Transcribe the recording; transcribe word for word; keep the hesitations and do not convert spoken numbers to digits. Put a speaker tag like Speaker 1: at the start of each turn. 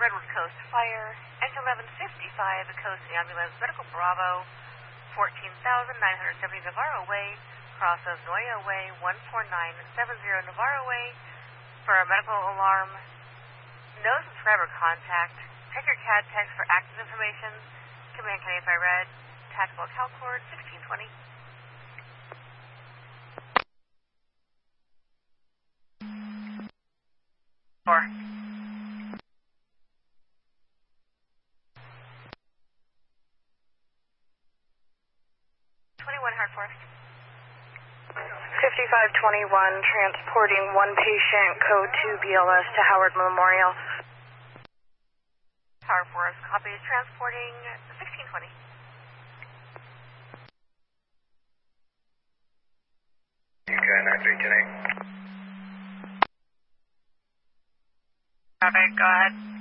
Speaker 1: Redwood Coast Fire, engine eleven fifty-five, Coast Ambulance, Medical Bravo, fourteen thousand nine hundred seventy Navarro Way, cross of Noya Way, one four nine seven zero Navarro Way, for a medical alarm. No subscriber contact. Check your C A D text for active information. Command County if I read. Tactical CalCord sixteen twenty. Four. twenty-one Hard Forest.
Speaker 2: fifty-five twenty-one, transporting one patient, code two B L S to Howard Memorial.
Speaker 1: Howard Forest, copy. Transporting sixteen twenty.
Speaker 3: Okay, nine three ten eight.
Speaker 1: Traffic, go ahead.